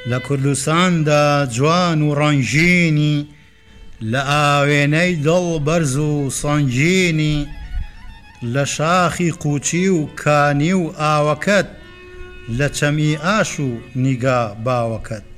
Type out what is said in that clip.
لە کوردستاندا جوان و ڕەنگینی لە ئاوێنەی دڵ بەرز و سەنگینی لە شاخی قوچی و کانی و ئاوەکەت لە چەمی ئاش و نیگا باوەکەت